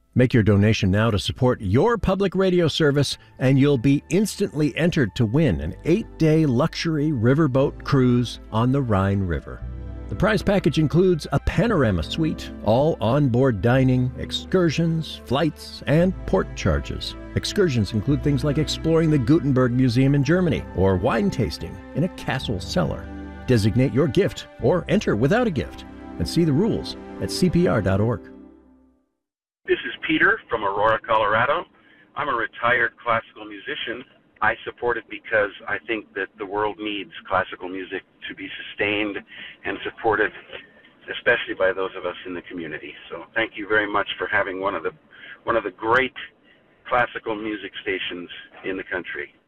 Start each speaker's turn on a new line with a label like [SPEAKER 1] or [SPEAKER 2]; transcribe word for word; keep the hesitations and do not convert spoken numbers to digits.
[SPEAKER 1] Make your donation now to support your public radio service, and you'll be instantly entered to win an eight-day luxury riverboat cruise on the Rhine River. The prize package includes a panorama suite, all onboard dining, excursions, flights, and port charges. Excursions include things like exploring the Gutenberg Museum in Germany or wine tasting in a castle cellar. Designate your gift or enter without a gift and see the rules at C P R dot org.
[SPEAKER 2] This is Peter from Aurora, Colorado. I'm a retired classical musician. I support it because I think that the world needs classical music to be sustained and supported, especially by those of us in the community. So thank you very much for having one of the one of the great classical music stations in the country.